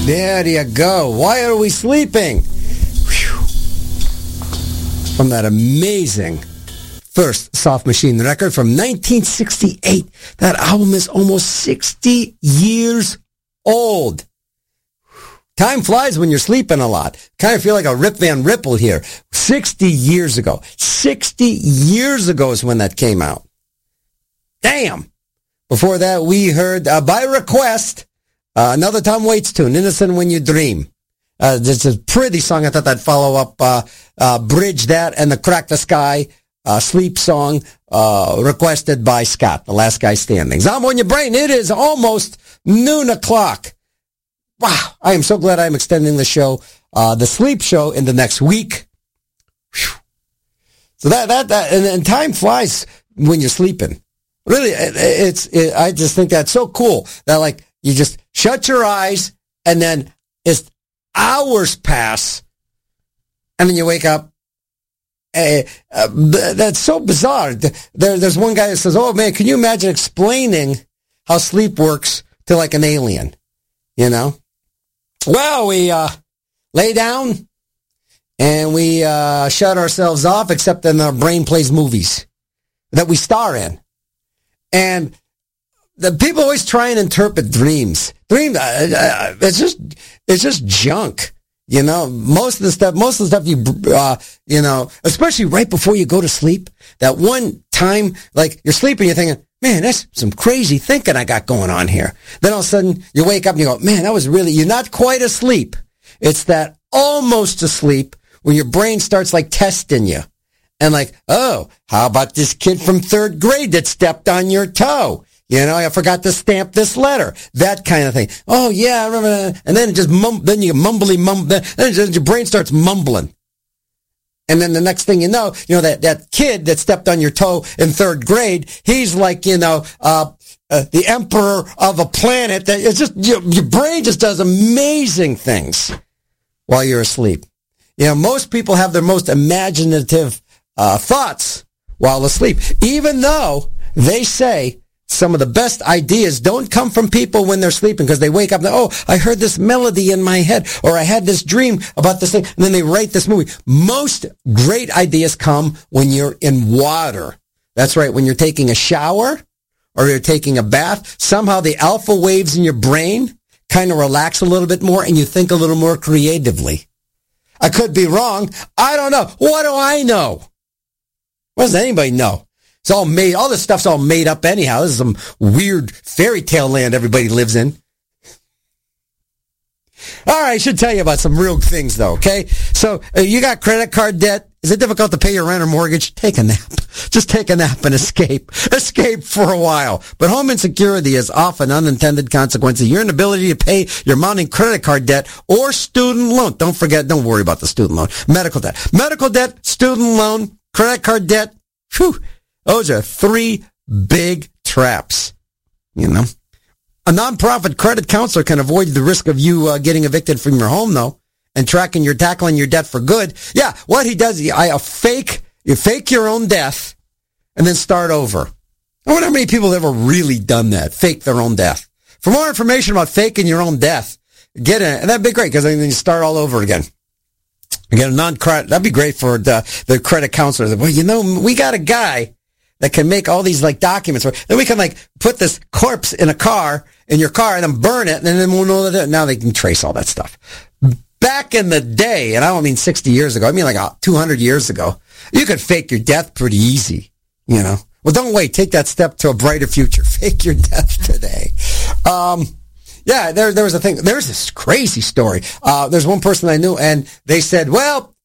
There you go. Why are we sleeping? Whew. From that amazing first Soft Machine record from 1968. That album is almost 60 years old. Time flies when you're sleeping a lot. Kind of feel like a Rip Van Ripple here. 60 years ago. 60 years ago is when that came out. Damn. Before that, we heard, by request, another Tom Waits tune, Innocent When You Dream. This is a pretty song. I thought that'd follow up, bridge that and the Crack the Sky, sleep song, requested by Scott, the last guy standing. Zombo in your brain. It is almost noon o'clock. Wow. I am so glad I'm extending the show, the sleep show into next week. Whew. So and time flies when you're sleeping. Really, I just think that's so cool that like you just shut your eyes and then it's hours pass and then you wake up. That's so bizarre. There's one guy that says, "Oh man, can you imagine explaining how sleep works to like an alien?" You know? Well, we lay down and we shut ourselves off, except then our brain plays movies that we star in. And the people always try and interpret dreams. It's just junk. You know, most of the stuff you know, especially right before you go to sleep, that one time, like you're sleeping, you're thinking, man, that's some crazy thinking I got going on here. Then all of a sudden you wake up and you go, man, you're not quite asleep. It's that almost asleep where your brain starts like testing you. And like, oh, how about this kid from third grade that stepped on your toe? You know, I forgot to stamp this letter. That kind of thing. Oh, yeah, I remember that. And then then you mumble. Then your brain starts mumbling. And then the next thing you know, that kid that stepped on your toe in third grade, he's like, the emperor of a planet. That it's just, your brain just does amazing things while you're asleep. You know, most people have their most imaginative thoughts while asleep, even though they say some of the best ideas don't come from people when they're sleeping because they wake up and, oh, I heard this melody in my head, or I had this dream about this thing, and then they write this movie. Most great ideas come when you're in water. That's right, when you're taking a shower or you're taking a bath, somehow the alpha waves in your brain kind of relax a little bit more and you think a little more creatively. I could be wrong. I don't know. What do I know? What does anybody know? It's all made, all this stuff's all made up anyhow. This is some weird fairy tale land everybody lives in. All right, I should tell you about some real things though, okay? So, you got credit card debt. Is it difficult to pay your rent or mortgage? Take a nap. Just take a nap and escape. Escape for a while. But home insecurity is often unintended consequences. Your inability to pay your mounting credit card debt or student loan. Don't worry about the student loan. Medical debt, student loan, credit card debt. Whew. Those are three big traps, you know. A nonprofit credit counselor can avoid the risk of you getting evicted from your home, though, and tackling your debt for good. Yeah, what he does, you fake your own death and then start over. I wonder how many people have ever really done that, fake their own death. For more information about faking your own death, get in it, and that'd be great because then you start all over again. Get a non-credit, that'd be great for the credit counselor. Well, we got a guy that can make all these like documents. Then we can like put this corpse in your car, and then burn it, and then we'll know that now they can trace all that stuff. Back in the day, and I don't mean 60 years ago, I mean like 200 years ago, you could fake your death pretty easy, you know. Well, don't wait. Take that step to a brighter future. Fake your death today. Yeah, there was a thing. There's this crazy story. There's one person I knew, and they said, well,